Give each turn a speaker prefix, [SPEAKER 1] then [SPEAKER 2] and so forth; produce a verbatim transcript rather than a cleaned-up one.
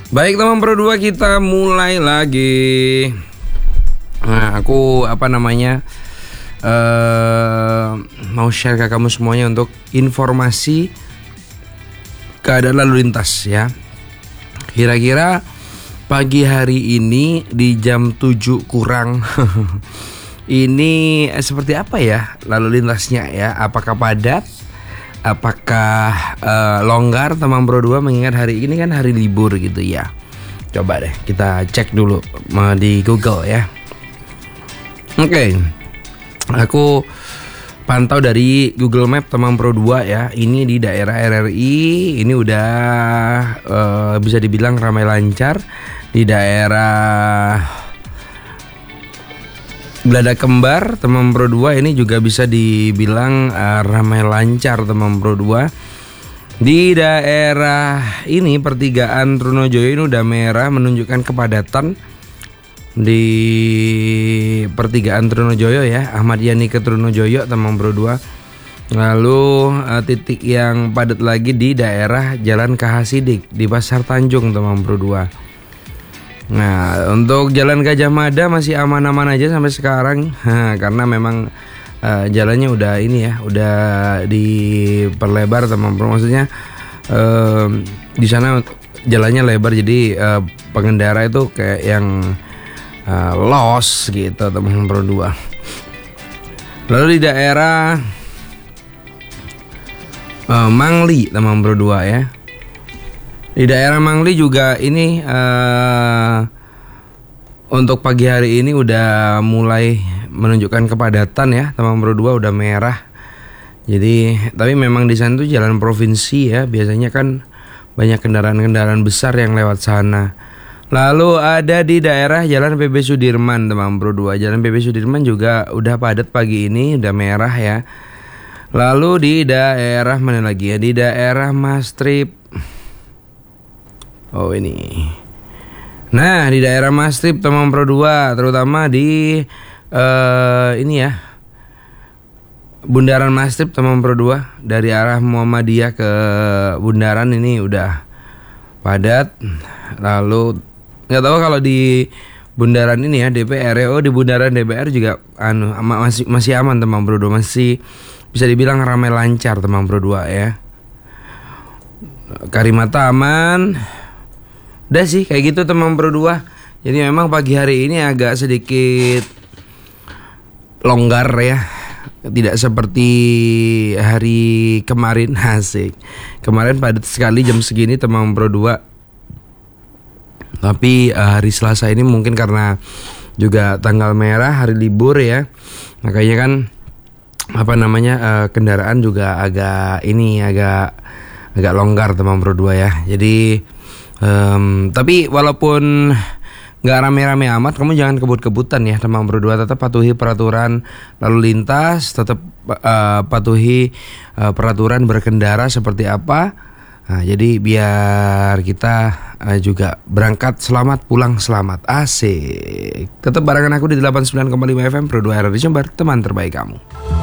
[SPEAKER 1] Baik teman Pro dua, kita mulai lagi. Nah, aku apa namanya uh, mau share ke kamu semuanya untuk informasi keadaan lalu lintas ya. Kira-kira pagi hari ini di jam tujuh kurang ini seperti apa ya lalu lintasnya ya? Apakah padat? Apakah uh, longgar teman Pro dua, mengingat hari ini kan hari libur gitu ya. Coba deh kita cek dulu uh, di Google ya. Oke, okay. Aku pantau dari Google Map teman Pro dua ya. Ini di daerah R R I ini udah uh, bisa dibilang ramai lancar. Di daerah Belada Kembar teman Pro dua ini juga bisa dibilang uh, ramai lancar teman Pro dua. Di daerah ini pertigaan Trunojoyo ini udah merah menunjukkan kepadatan. Di pertigaan Trunojoyo ya, Ahmad Yani ke Trunojoyo teman Pro dua. Lalu uh, titik yang padat lagi di daerah Jalan K H Sidik di Pasar Tanjung teman Pro dua. Nah, untuk Jalan Gajah Mada masih aman-aman aja sampai sekarang, ha, karena memang uh, jalannya udah ini ya, udah diperlebar teman-teman. Maksudnya uh, di sana jalannya lebar, jadi uh, pengendara itu kayak yang uh, los gitu teman-teman Pro dua. Lalu di daerah uh, Mangli teman Pro dua ya. Di daerah Mangli juga ini uh, untuk pagi hari ini udah mulai menunjukkan kepadatan ya, teman Pro dua udah merah. Jadi tapi memang di sana tuh jalan provinsi ya, biasanya kan banyak kendaraan-kendaraan besar yang lewat sana. Lalu ada di daerah Jalan P B Sudirman teman Pro dua. Jalan P B Sudirman juga udah padat pagi ini, udah merah ya. Lalu di daerah mana lagi ya? Di daerah Mastrip. Oh ini. Nah di daerah Mastrip teman Pro dua, terutama di uh, ini ya, Bundaran Mastrip teman Pro dua, dari arah Muhammadiyah ke Bundaran ini udah padat. Lalu nggak tahu kalau di Bundaran ini ya D P R ya. Oh di Bundaran D P R juga anu masih masih aman teman Pro dua, masih bisa dibilang ramai lancar teman Pro dua ya. Karimata aman. Udah sih kayak gitu teman Pro dua. Jadi memang pagi hari ini agak sedikit longgar ya. Tidak seperti hari kemarin. Asik. Kemarin padat sekali jam segini teman Pro dua. Tapi uh, hari Selasa ini mungkin karena juga tanggal merah, hari libur ya. Makanya kan apa namanya uh, kendaraan juga agak ini agak agak longgar teman Pro dua ya. Jadi Um, tapi walaupun nggak rame-rame amat, kamu jangan kebut-kebutan ya teman Pro dua. Tetap patuhi peraturan lalu lintas, tetap uh, patuhi uh, peraturan berkendara seperti apa. Nah, jadi biar kita uh, juga berangkat selamat, pulang selamat. Asik. Tetap barengan aku di delapan puluh sembilan koma lima F M Pro dua R R I Jember, teman terbaik kamu.